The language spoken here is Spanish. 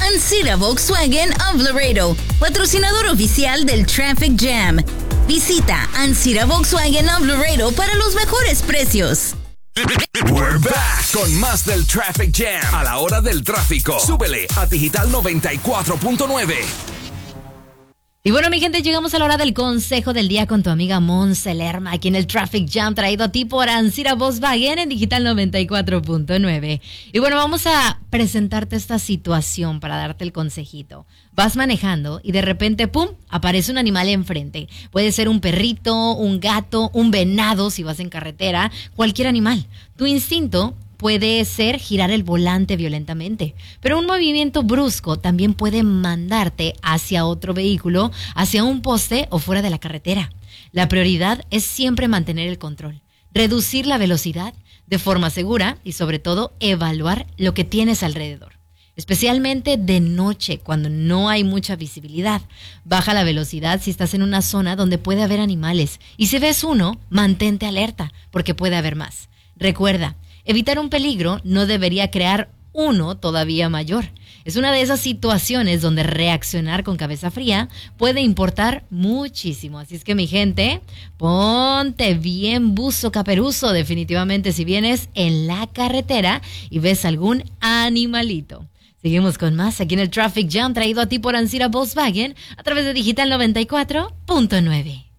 Ancira Volkswagen of Laredo, patrocinador oficial del Traffic Jam. Visita Ancira Volkswagen of Laredo para los mejores precios. We're back con más del Traffic Jam a la hora del tráfico. Súbele a Digital 94.9. Y bueno, mi gente, llegamos a la hora del consejo del día con tu amiga Monse Lerma, aquí en el Traffic Jam, traído a ti por Ancira Volkswagen en Digital 94.9. Y bueno, vamos a presentarte esta situación para darte el consejito. Vas manejando y de repente, ¡pum!, aparece un animal enfrente. Puede ser un perrito, un gato, un venado si vas en carretera, cualquier animal. Tu instinto puede ser girar el volante violentamente, pero un movimiento brusco también puede mandarte hacia otro vehículo, hacia un poste o fuera de la carretera. La prioridad es siempre mantener el control, reducir la velocidad de forma segura y sobre todo evaluar lo que tienes alrededor. Especialmente de noche, cuando no hay mucha visibilidad. Baja la velocidad si estás en una zona donde puede haber animales. Y si ves uno, mantente alerta, porque puede haber más. Recuerda, evitar un peligro no debería crear uno todavía mayor. Es una de esas situaciones donde reaccionar con cabeza fría puede importar muchísimo. Así es que, mi gente, ponte bien buzo caperuzo definitivamente si vienes en la carretera y ves algún animalito. Seguimos con más aquí en el Traffic Jam, traído a ti por Ancira Volkswagen a través de Digital 94.9.